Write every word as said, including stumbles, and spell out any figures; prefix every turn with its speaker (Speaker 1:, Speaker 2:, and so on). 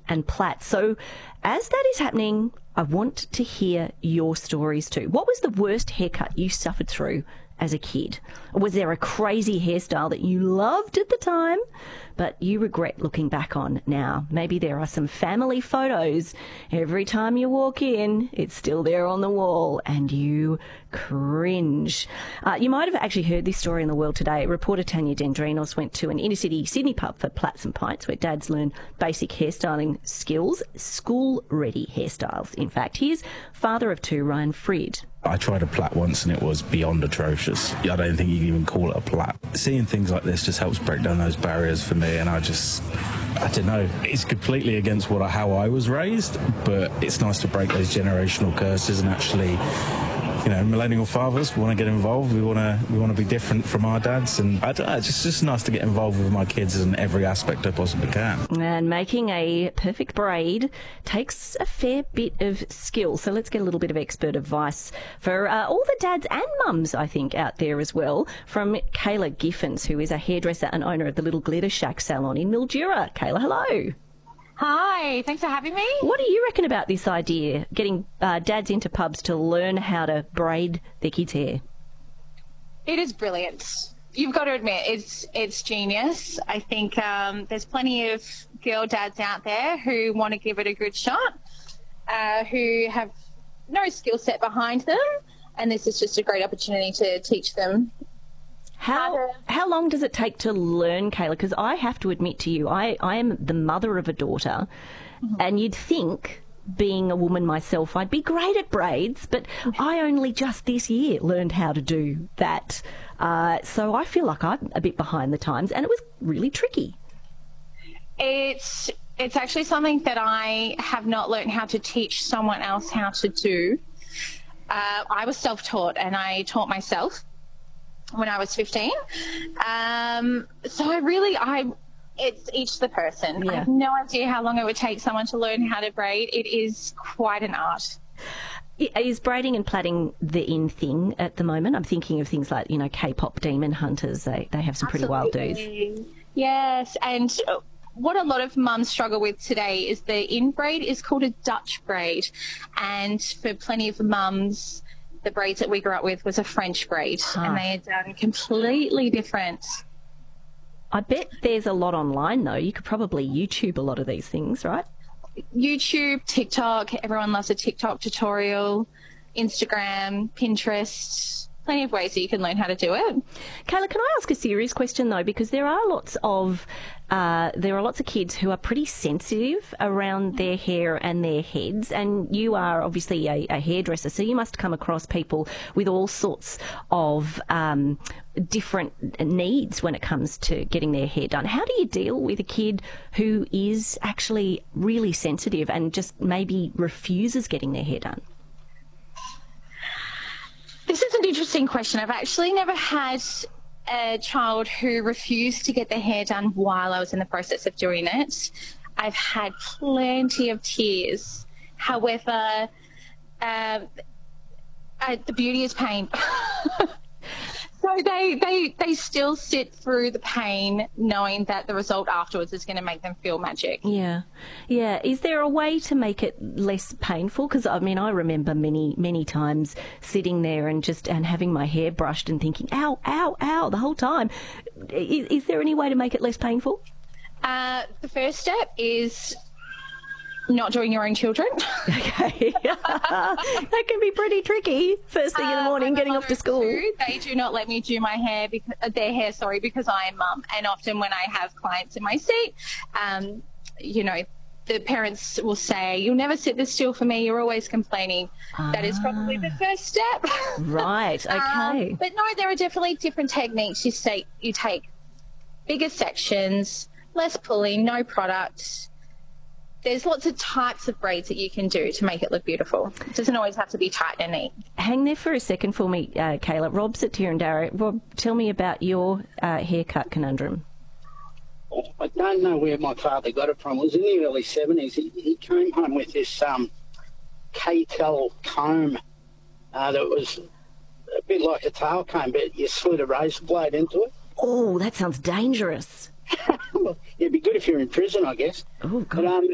Speaker 1: and plaits. So as that is happening, I want to hear your stories too. What was the worst haircut you suffered through as a kid? Or was there a crazy hairstyle that you loved at the time, but you regret looking back on now? Maybe there are some family photos. Every time you walk in, it's still there on the wall and you cringe. Uh, you might have actually heard this story in The World Today. Reporter Tanya Dendrinos went to an inner-city Sydney pub for Plats and Pints where dads learn basic hairstyling skills, school-ready hairstyles. In fact, here's father of two, Ryan Frid.
Speaker 2: I tried a plait once and it was beyond atrocious. I don't think you can even call it a plait. Seeing things like this just helps break down those barriers for me, and I just, I don't know, it's completely against what how I was raised, but it's nice to break those generational curses and actually, you know, millennial fathers want to get involved. We want to we want to be different from our dads, and I don't know, it's just, just nice to get involved with my kids in every aspect I possibly can.
Speaker 1: And making a perfect braid takes a fair bit of skill. So let's get a little bit of expert advice for uh, all the dads and mums, I think, out there as well, from Kayla Giffens, who is a hairdresser and owner of the Little Glitter Shack salon in Mildura. Kayla, hello.
Speaker 3: Hi, thanks for having me.
Speaker 1: What do you reckon about this idea, getting uh, dads into pubs to learn how to braid their kids' hair?
Speaker 3: It is brilliant. You've got to admit, it's it's genius. I think um, there's plenty of girl dads out there who want to give it a good shot, uh, who have no skill set behind them, and this is just a great opportunity to teach them.
Speaker 1: How how long does it take to learn, Kayla? Because I have to admit to you, I, I am the mother of a daughter, mm-hmm. and you'd think, being a woman myself, I'd be great at braids, but I only just this year learned how to do that. Uh, so I feel like I'm a bit behind the times, and it was really tricky.
Speaker 3: It's it's actually something that I have not learned how to teach someone else how to do. Uh, I was self-taught, and I taught myself when I was fifteen. Um, so I really, I, it's each the person.
Speaker 1: Yeah.
Speaker 3: I have no idea how long it would take someone to learn how to braid. It is quite an art.
Speaker 1: Is braiding and plaiting the in thing at the moment? I'm thinking of things like, you know, K-pop Demon Hunters. They, they have some pretty
Speaker 3: Absolutely.
Speaker 1: wild dudes.
Speaker 3: Yes, and what a lot of mums struggle with today is the in braid is called a Dutch braid. And for plenty of mums, the braids that we grew up with was a French braid, huh. and they are done completely different.
Speaker 1: I bet there's a lot online, though. You could probably YouTube a lot of these things, right?
Speaker 3: YouTube, TikTok, everyone loves a TikTok tutorial, Instagram, Pinterest, plenty of ways that you can learn how to do it.
Speaker 1: Kayla, can I ask a serious question, though? Because there are lots of uh, there are lots of kids who are pretty sensitive around their hair and their heads, and you are obviously a, a hairdresser, so you must come across people with all sorts of um, different needs when it comes to getting their hair done. How do you deal with a kid who is actually really sensitive and just maybe refuses getting their hair done?
Speaker 3: This is an interesting question. I've actually never had a child who refused to get their hair done while I was in the process of doing it. I've had plenty of tears. However, uh, uh, the beauty is pain. So they, they, they still sit through the pain knowing that the result afterwards is going to make them feel magic.
Speaker 1: Yeah. Yeah. Is there a way to make it less painful? Because, I mean, I remember many, many times sitting there and just and having my hair brushed and thinking, ow, ow, ow, the whole time. Is, is there any way to make it less painful?
Speaker 3: Uh, the first step is not doing your own children.
Speaker 1: Okay. That can be pretty tricky. First thing in the morning, uh, getting off to school.
Speaker 3: Too. They do not let me do my hair, because, uh, their hair, sorry, because I am mum. And often when I have clients in my seat, um, you know, the parents will say, you'll never sit this still for me. You're always complaining. Ah. That is probably the first step.
Speaker 1: Right. Okay.
Speaker 3: um, but no, there are definitely different techniques. You say you take bigger sections, less pulling, no product. There's lots of types of braids that you can do to make it look beautiful. It doesn't always have to be tight and neat.
Speaker 1: Hang there for a second for me, uh, Kayla. Rob's at Tirrandarra. Rob, tell me about your uh, haircut conundrum.
Speaker 4: I don't know where my father got it from. It was in the early seventies. He, he came home with this um, K-Tel comb uh, that was a bit like a tail comb, but you slid a razor blade into it.
Speaker 1: Oh, that sounds dangerous.
Speaker 4: Well, it'd be good if you're in prison, I guess.
Speaker 1: Oh, God.
Speaker 4: But, um,